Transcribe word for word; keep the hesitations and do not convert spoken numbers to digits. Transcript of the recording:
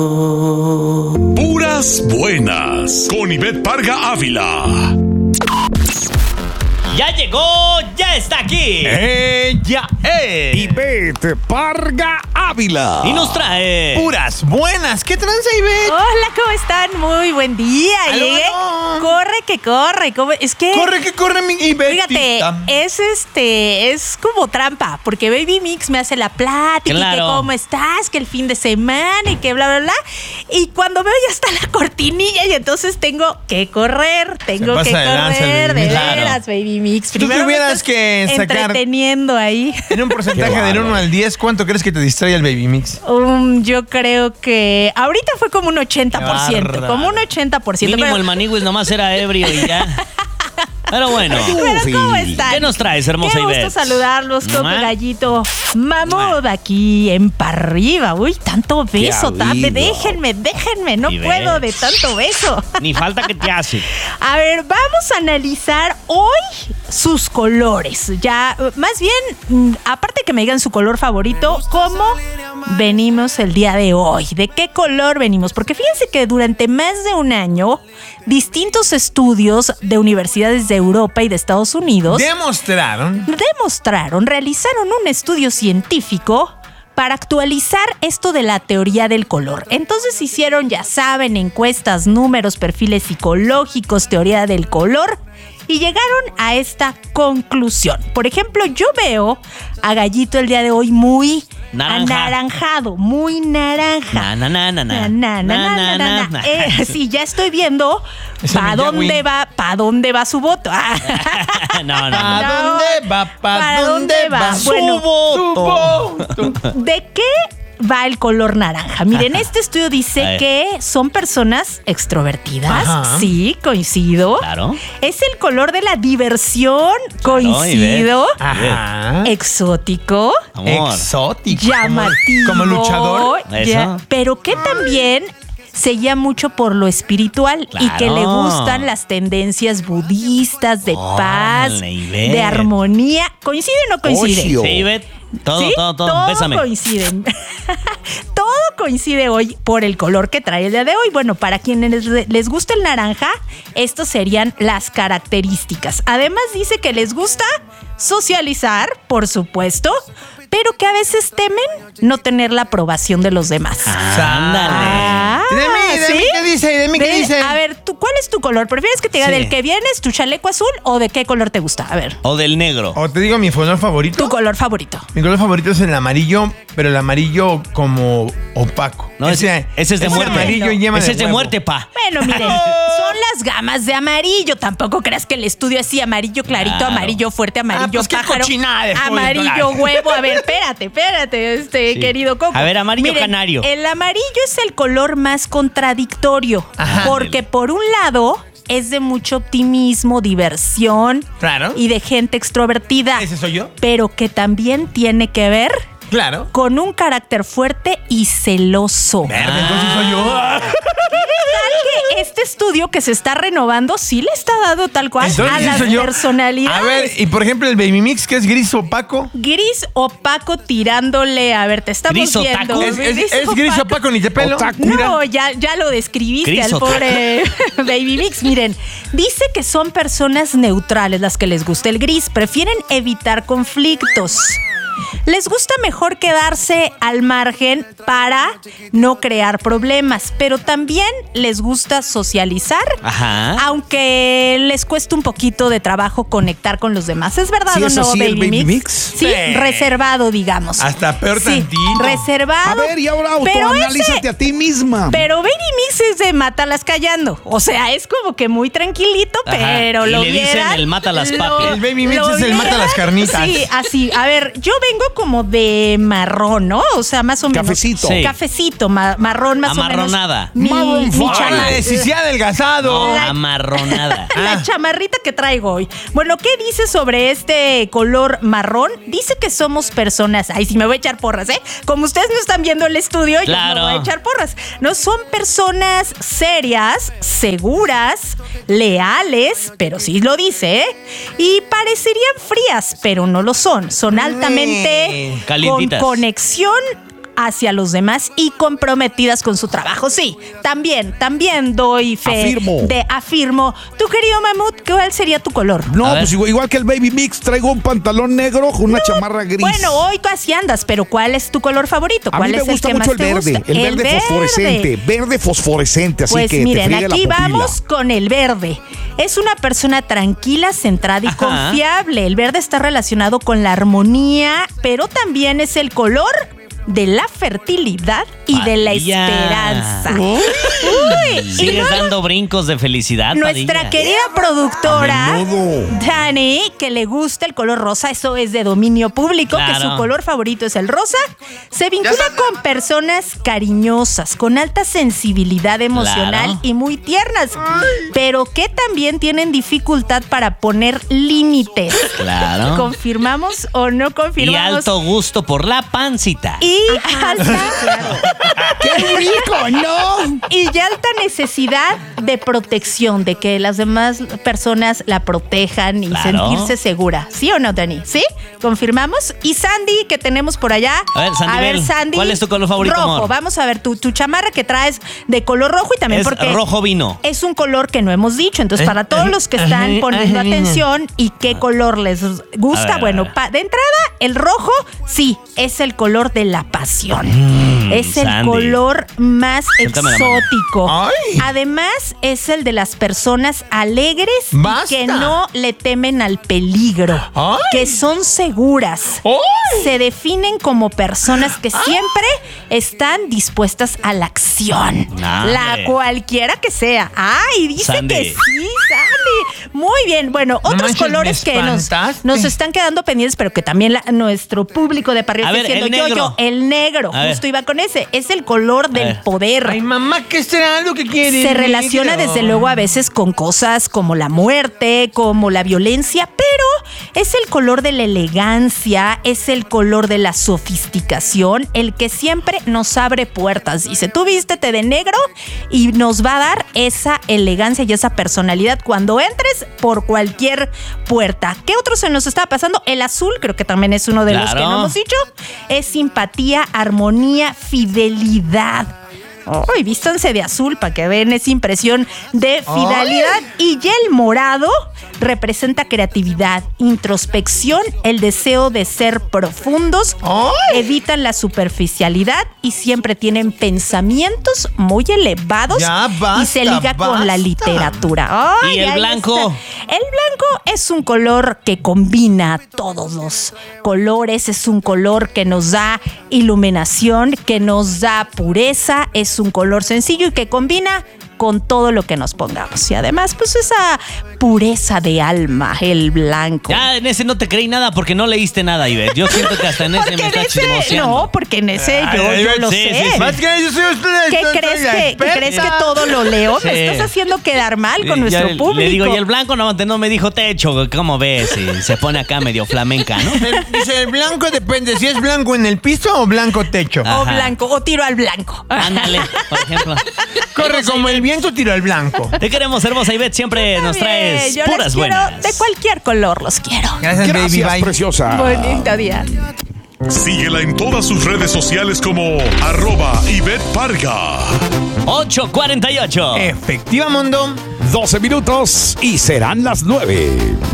Puras buenas con Ivette Parga Ávila. Ya llegó, ya está aquí. Ella es Ivette Parga Ávila. Y nos trae Puras buenas. ¿Qué tranza, Ivette? Hola, ¿cómo están? Muy buen día. Aló, Llegué. aló. Corre que corre. ¿Cómo? Es que Corre que corre, mi Ivette. fíjate, es este, es como trampa, porque Baby Mix me hace la plática Claro. y que cómo estás, que el fin de semana y que bla, bla, bla. Y cuando veo ya está la cortinilla y entonces tengo que correr, tengo pasa que de lanza el correr, Baby de Mix. veras, Claro. Baby Mix. Si tú Primero me tuvieras estás que sacar- entreteniendo ahí. En un porcentaje del uno al diez, ¿cuánto crees que te distrae el Baby Mix? Um, yo creo que ahorita fue como un ochenta por ciento, Qué bárbaro. como un ochenta por ciento. mínimo pero- el Maniguis nomás era ebrio y ya. Pero bueno. Pero ¿cómo están? ¿Qué nos traes, hermosa Qué gusto Ivette? saludarlos, Coco Mua. Gallito. Mamud aquí en pa' arriba. Uy, tanto beso, tape. Déjenme, déjenme. No Ivette. puedo de tanto beso. Ni falta que te hace. A ver, vamos a analizar hoy sus colores. Ya, más bien, mm, aparte que me digan su color favorito, ¿cómo venimos el día de hoy? ¿De qué color venimos? Porque fíjense que durante más de un año, distintos estudios de universidades de Europa y de Estados Unidos Demostraron. demostraron, realizaron un estudio científico para actualizar esto de la teoría del color. Entonces hicieron, ya saben, encuestas, números, perfiles psicológicos, teoría del color, y llegaron a esta conclusión. Por ejemplo, yo veo a Gallito el día de hoy muy Naranja. anaranjado, muy naranja. Na, na, na, na, Na, na. na, na, na, na, na. Eh, sí, ya estoy viendo Ese para Miyagi. dónde va, para dónde va su voto. Ah. No, no, ¿A no. No. dónde va? ¿Pa ¿Para dónde dónde va? va? Su Bueno, voto. ¿De qué va el color naranja? Miren, este estudio A dice ver. que son personas extrovertidas. Ajá. Sí, coincido. Claro. Es el color de la diversión. Coincido. Ajá. Exótico. Amor. Exótico. Llamativo. Como luchador. Ya, Eso. pero que también se guía mucho por lo espiritual y que le Claro. gustan las tendencias budistas de paz, Órale, Ivette. de armonía. ¿Coincide o no coincide? Ocio. Sí, Ivette. Todo, ¿Sí? todo, todo. Bésame. coincide. Todo coincide hoy por el color que trae el día de hoy. Bueno, para quienes les, les gusta el naranja, estas serían las características. Además dice que les gusta socializar, por supuesto, pero que a veces temen no tener la aprobación de los demás. Ándale. Ah, ¿De mí? ¿De ¿sí? mí qué dice? ¿De mí qué De- dice? A ver, ¿tú, ¿cuál es tu color? ¿Prefieres que te diga Sí. del que vienes, tu chaleco azul, o de qué color te gusta? A ver, O del negro. O te digo mi color favorito. tu color favorito. Mi color favorito es el amarillo, pero el amarillo como opaco. No, ese, ese es de ese muerte. amarillo yema Ese de es de huevo. muerte, pa. Bueno, miren, son las gamas de amarillo. Tampoco creas que el estudio así, amarillo clarito, Claro. amarillo fuerte, amarillo Ah, pues qué pájaro, cochinada de fútbol. amarillo huevo. A ver, espérate, espérate, este Sí. querido Coco. A ver, amarillo Miren, canario. El amarillo es el color más contradictorio, Ajá. porque por un lado es de mucho optimismo, diversión Claro. y de gente extrovertida, ¿Ese soy yo? pero que también tiene que ver Claro. con un carácter fuerte y celoso. Verde, entonces soy yo. Que este estudio que se está renovando sí le está dando tal cual Entonces, a ¿sí las soy yo? personalidades. A ver, y por ejemplo el Baby Mix, que es gris opaco. Gris opaco tirándole, a ver, te estamos Gris viendo. otaku. Es, es- es gris opaco, ni te pelo. No, ya, ya lo describiste Gris al otaku. pobre Baby Mix. Miren, dice que son personas neutrales las que les gusta el gris, prefieren evitar conflictos. Les gusta mejor quedarse al margen para no crear problemas, pero también les gusta socializar, Ajá. aunque les cuesta un poquito de trabajo conectar con los demás. ¿Es verdad ¿Sí o es no, así Baby, el Baby Mix? Mix? Sí, Sí. reservado, digamos. Hasta peor Sí, tantito. reservado. A ver, y ahora pero autoanalízate ese- a ti misma. Pero Baby Mix es de mátalas callando. O sea, es como que muy tranquilito, Ajá. pero Y lo le dicen vieran, el mátalas, lo- papi. El Baby Mix lo es el mata las carnitas. Sí, así. A ver, yo vengo como de marrón, ¿no? O sea, más o menos. Cafecito. Sí. Cafecito, ma- marrón más Amarronada. o menos. Mi, Maroon mi five. chama- Órale, si se ha adelgazado. No, La- amarronada. La Ah. chamarrita que traigo hoy. Bueno, ¿qué dice sobre este color marrón? Dice que somos personas. Ay, sí me voy a echar porras, ¿eh? Como ustedes no están viendo el estudio, yo Claro. me voy a echar porras. No, son personas serias, seguras, leales, pero sí lo dice, ¿eh? Y parecerían frías, pero no lo son. Son altamente Calientitas. con conexión hacia los demás y comprometidas con su trabajo. Sí, también, también doy fe. Afirmo. De afirmo. Tu querido Mamut, ¿cuál sería tu color? No, A ver. pues igual, igual que el Baby Mix, traigo un pantalón negro con una chamarra gris. Bueno, hoy tú así andas, pero ¿cuál es tu color favorito? a ¿Cuál mí me es gusta el que mucho más el te verde, gusta? el verde fosforescente, verde fosforescente, así Pues que te miren, friegue la aquí pupila. vamos con el verde. Es una persona tranquila, centrada y Ajá. confiable. El verde está relacionado con la armonía, pero también es el color de la fertilidad y de la Padilla. esperanza. Uy, y Sigues luego dando brincos de felicidad, nuestra Padilla. querida productora A menudo. Dani, que le gusta el color rosa, eso es de dominio público, que Claro. su color favorito es el rosa, se vincula con personas cariñosas, con alta sensibilidad emocional Claro. y muy tiernas, pero que también tienen dificultad para poner límites. Claro. ¿Confirmamos o no Y confirmamos? alto gusto por la pancita. Y alta, ¡Qué rico, no! y ya alta necesidad de protección, de que las demás personas la protejan y Claro. sentirse segura. ¿Sí o no, Dani? ¿Sí? ¿Confirmamos? Y Sandy, que tenemos por allá. A ver, Sandy Bell, Sandy. ¿cuál es tu color favorito, Rojo. amor? Vamos a ver tu, tu chamarra que traes de color rojo y también Es porque rojo vino. es un color que no hemos dicho. Entonces, Eh, para todos eh, los que están eh, poniendo eh, atención y qué color les A gusta, ver, a bueno, ver. pa- de entrada, el rojo, sí, es el color de la pasión. es el Sandy. color más Suéltame la mano. exótico. Ay. Además, es el de las personas alegres y Basta. que no le temen al peligro, Ay. que son seguras. ¡Ay! Se definen como personas que siempre están dispuestas a la acción. Ay. La cualquiera que sea. Ay, dice Sandy. que sí, Sandy. Muy bien. Bueno, otros manches, colores me que nos, espantaste. nos están quedando pendientes, pero que también la- nuestro público de Parrillas A está ver, diciendo el yo, negro. yo, el negro. A ver. Justo iba con ese. Es el color del ver. poder. Ay, mamá, ¿qué será lo que quiere? Se relaciona negro? desde luego a veces con cosas como la muerte, como la violencia, pero es el color de la elegancia, es el color de la sofisticación, el que siempre nos abre puertas. Dice, tú vístete de negro y nos va a dar esa elegancia y esa personalidad cuando entres por cualquier puerta. ¿Qué otro se nos está pasando? El azul, creo que también es uno de los que Claro. no hemos dicho. Es simpatía, armonía, fidelidad. Ay, vístanse de azul para que vean esa impresión de fidelidad. Y ya el morado representa creatividad, introspección, el deseo de ser profundos, ¡Ay! evitan la superficialidad y siempre tienen pensamientos muy elevados. Ya, basta, y se liga con la basta. literatura. Ay, ¿Y el ahí blanco? está. El blanco es un color que combina todos los colores, es un color que nos da iluminación, que nos da pureza, es un color sencillo y que combina con todo lo que nos pongamos. Y además, pues esa pureza de alma, el blanco. Ya en ese no te creí nada porque no leíste nada, Ivette. Yo siento que hasta en ese Porque me en está ese, chismoseando. no, porque en ese yo, Ay, yo lo sí, sé. sí, sí. Más que yo soy usted. ¿Qué soy crees la que, experta. crees que todo lo leo? Sí. Me estás haciendo quedar mal con Y nuestro ya público. Le digo, y el blanco no, no me dijo techo, ¿cómo ves? Y se pone acá medio flamenca, ¿no? El- Dice, el blanco depende si es blanco en el piso o blanco techo. O Ajá. blanco, o tiro al blanco. Ándale, por ejemplo. Corre como el viento, tiro al blanco. Te queremos, hermosa Ivette. Siempre nos Está bien, traes yo puras les quiero buenas. de cualquier color, los quiero. Gracias, baby. Gracias, Bye. preciosa. Bonito día. Síguela en todas sus redes sociales como arroba Ivette Parga. ocho cuarenta y ocho. Efectiva, mundo. doce minutos y serán las nueve.